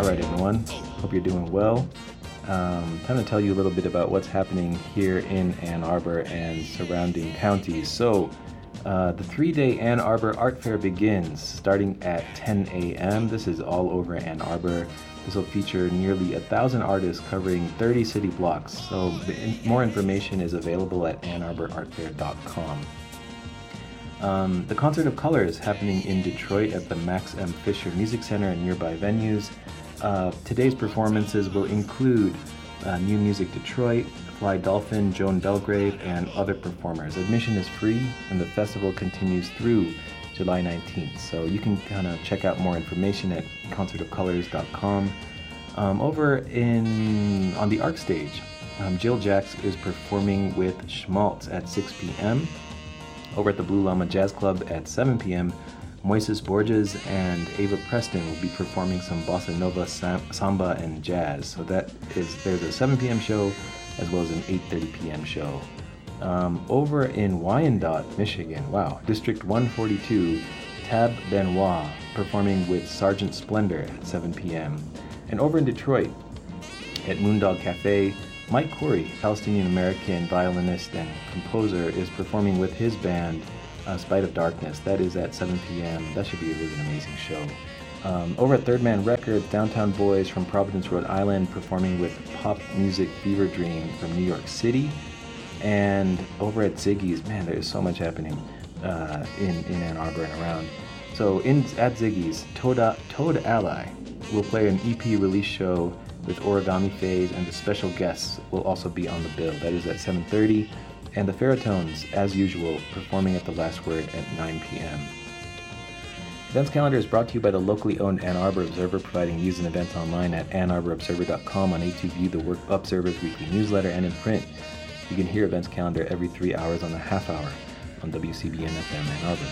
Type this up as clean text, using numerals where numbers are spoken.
All right, everyone. Hope you're doing well. Time to tell you a little bit about what's happening here in Ann Arbor and surrounding counties. So, the 3-day Ann Arbor Art Fair begins starting at 10 a.m. This is all over Ann Arbor. This will feature nearly 1,000 artists covering 30 city blocks. So, more information is available at AnnArborArtFair.com. The Concert of Colors happening in Detroit at the Max M. Fisher Music Center and nearby venues. Today's performances will include New Music Detroit, Fly Dolphin, Joan Belgrave, and other performers. Admission is free, and the festival continues through July 19th. So you can kind of check out more information at concertofcolors.com. On the ARC stage, Jill Jacks is performing with Schmaltz at 6 p.m. Over at the Blue Llama Jazz Club at 7 p.m., Moises Borges and Ava Preston will be performing some bossa nova, samba, and jazz. So there's a 7 p.m. show as well as an 8:30 p.m. show. Over in Wyandotte, Michigan, District 142, Tab Benoit performing with Sergeant Splendor at 7 p.m. And over in Detroit, at Moondog Cafe, Mike Corey, Palestinian-American violinist and composer, is performing with his band, Spite of Darkness. That is at 7 p.m. That should be a really amazing show. Over at Third Man Records, Downtown Boys from Providence, Rhode Island, performing with Pop Music Fever Dream from New York City. And over at Ziggy's, man, there is so much happening in Ann Arbor and around. So at Ziggy's, Toad Ally will play an EP release show with Origami Phase, and the special guests will also be on the bill. That is at 7:30. And the Ferrotones, as usual, performing at the Last Word at 9 p.m. Events calendar is brought to you by the locally owned Ann Arbor Observer, providing news and events online at AnnArborObserver.com, on A2View, the Work Observer's weekly newsletter, and in print. You can hear events calendar every 3 hours on the half hour on WCBN FM Ann Arbor.